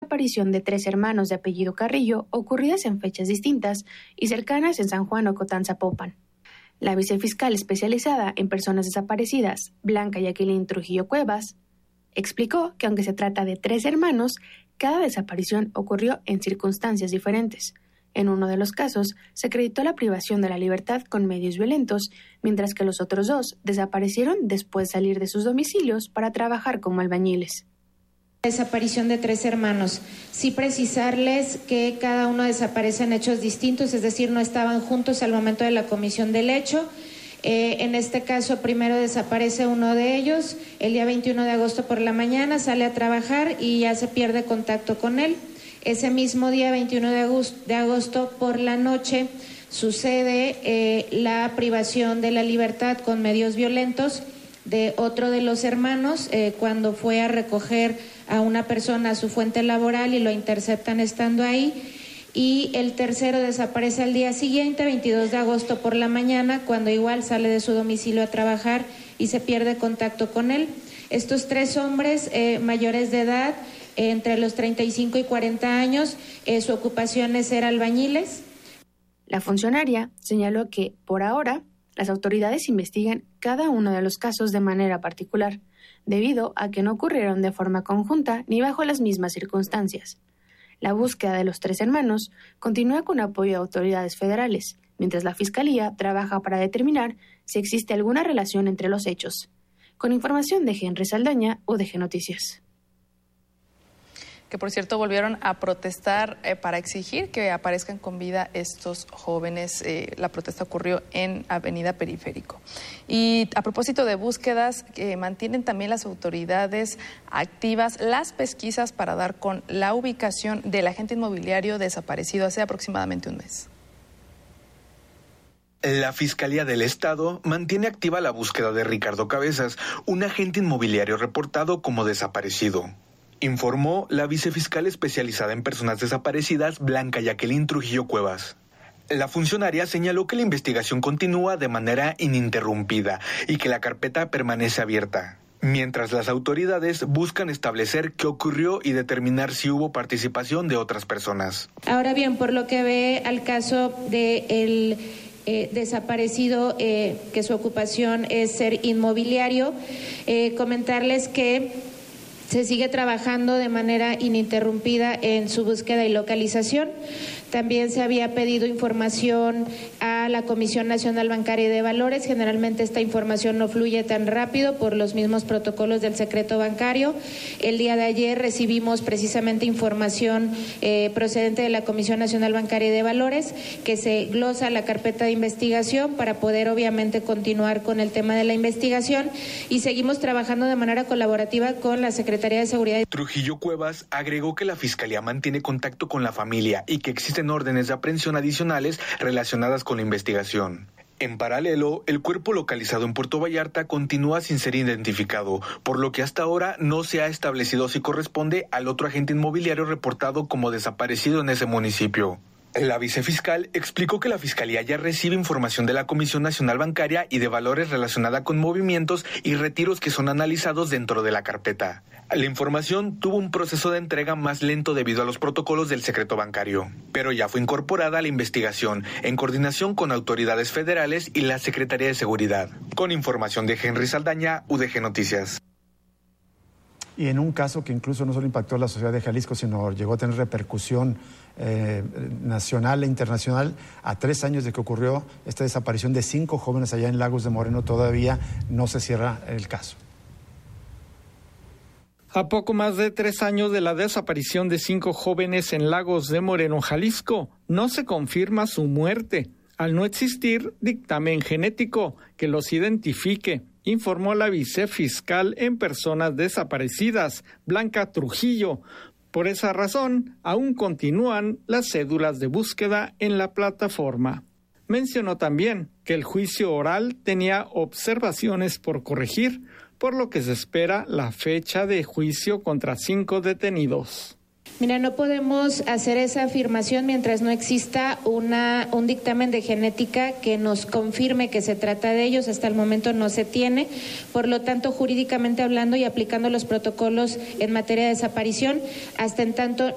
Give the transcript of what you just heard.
desaparición de 3 hermanos de apellido Carrillo ocurridas en fechas distintas y cercanas en San Juan Ocotán, Zapopan. La vicefiscal especializada en personas desaparecidas, Blanca Jacqueline Trujillo Cuevas, explicó que aunque se trata de 3 hermanos, cada desaparición ocurrió en circunstancias diferentes. En uno de los casos, se acreditó la privación de la libertad con medios violentos, mientras que los otros 2 desaparecieron después de salir de sus domicilios para trabajar como albañiles. Desaparición de 3 hermanos. Sí precisarles que cada uno desaparece en hechos distintos, es decir, no estaban juntos al momento de la comisión del hecho. En este caso, primero desaparece uno de ellos, el día 21 de agosto por la mañana, sale a trabajar y ya se pierde contacto con él. Ese mismo día, 21 de agosto por la noche, sucede la privación de la libertad con medios violentos de otro de los hermanos cuando fue a recoger a una persona a su fuente laboral y lo interceptan estando ahí. Y el tercero desaparece al día siguiente, 22 de agosto por la mañana, cuando igual sale de su domicilio a trabajar y se pierde contacto con él. Estos 3 hombres mayores de edad, entre los 35 y 40 años, su ocupación es ser albañiles. La funcionaria señaló que, por ahora, las autoridades investigan cada uno de los casos de manera particular, debido a que no ocurrieron de forma conjunta ni bajo las mismas circunstancias. La búsqueda de los 3 hermanos continúa con apoyo de autoridades federales, mientras la Fiscalía trabaja para determinar si existe alguna relación entre los hechos. Con información de Henry Saldaña, UDG Noticias. Que por cierto volvieron a protestar para exigir que aparezcan con vida estos jóvenes. La protesta ocurrió en Avenida Periférico. Y a propósito de búsquedas, mantienen también las autoridades activas las pesquisas para dar con la ubicación del agente inmobiliario desaparecido hace aproximadamente un mes. La Fiscalía del Estado mantiene activa la búsqueda de Ricardo Cabezas, un agente inmobiliario reportado como desaparecido. Informó la vicefiscal especializada en personas desaparecidas, Blanca Jacqueline Trujillo Cuevas. La funcionaria señaló que la investigación continúa de manera ininterrumpida y que la carpeta permanece abierta, mientras las autoridades buscan establecer qué ocurrió y determinar si hubo participación de otras personas. Ahora bien, por lo que ve al caso del desaparecido, que su ocupación es ser inmobiliario, comentarles que se sigue trabajando de manera ininterrumpida en su búsqueda y localización. También se había pedido información a la Comisión Nacional Bancaria y de Valores. Generalmente esta información no fluye tan rápido por los mismos protocolos del secreto bancario. El día de ayer recibimos precisamente información procedente de la Comisión Nacional Bancaria y de Valores, que se glosa la carpeta de investigación para poder obviamente continuar con el tema de la investigación, y seguimos trabajando de manera colaborativa con la Secretaría de Seguridad. Trujillo Cuevas agregó que la Fiscalía mantiene contacto con la familia y que existen órdenes de aprehensión adicionales relacionadas con la investigación. En paralelo, el cuerpo localizado en Puerto Vallarta continúa sin ser identificado, por lo que hasta ahora no se ha establecido si corresponde al otro agente inmobiliario reportado como desaparecido en ese municipio. La vicefiscal explicó que la Fiscalía ya recibe información de la Comisión Nacional Bancaria y de Valores relacionada con movimientos y retiros que son analizados dentro de la carpeta. La información tuvo un proceso de entrega más lento debido a los protocolos del secreto bancario, pero ya fue incorporada a la investigación en coordinación con autoridades federales y la Secretaría de Seguridad. Con información de Henry Saldaña, UDG Noticias. Y en un caso que incluso no solo impactó a la sociedad de Jalisco, sino llegó a tener repercusión nacional e internacional, a 3 años de que ocurrió esta desaparición de 5 jóvenes allá en Lagos de Moreno, todavía no se cierra el caso. A poco más de 3 años de la desaparición de 5 jóvenes en Lagos de Moreno, Jalisco, no se confirma su muerte, al no existir dictamen genético que los identifique, informó la vicefiscal en personas desaparecidas, Blanca Trujillo. Por esa razón, aún continúan las cédulas de búsqueda en la plataforma. Mencionó también que el juicio oral tenía observaciones por corregir, por lo que se espera la fecha de juicio contra 5 detenidos. Mira, no podemos hacer esa afirmación mientras no exista un dictamen de genética que nos confirme que se trata de ellos. Hasta el momento no se tiene. Por lo tanto, jurídicamente hablando y aplicando los protocolos en materia de desaparición, hasta en tanto